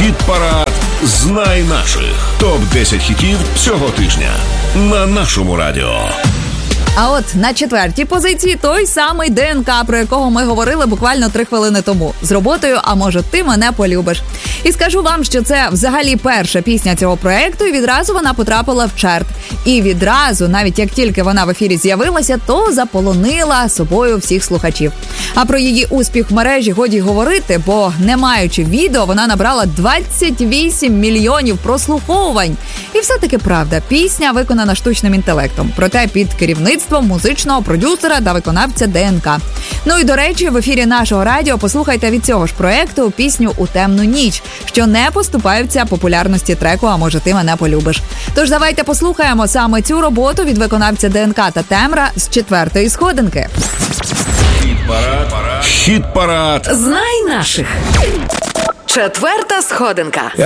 Хіт-парад «Знай наших». Топ-10 хітів цього тижня на нашому радіо. А от на 4-й позиції той самий ДНК, про якого ми говорили буквально 3 хвилини тому. З роботою «А може ти мене полюбиш». І скажу вам, що це взагалі перша пісня цього проекту, і відразу вона потрапила в чарт. І відразу, навіть як тільки вона в ефірі з'явилася, то заполонила собою всіх слухачів. А про її успіх в мережі годі говорити, бо не маючи відео, вона набрала 28 мільйонів прослуховувань. І все-таки правда, пісня виконана штучним інтелектом, проте під керівництвом музичного продюсера та виконавця ДНК. Ну і до речі, в ефірі нашого радіо послухайте від цього ж проекту пісню «У темну ніч», що не поступаються популярності треку «А може ти мене полюбиш». Тож давайте послухаємо саме цю роботу від виконавця ДНК та Тембра з 4-ї сходинки. Хіт-парад. «Знай наших». 4-та сходинка.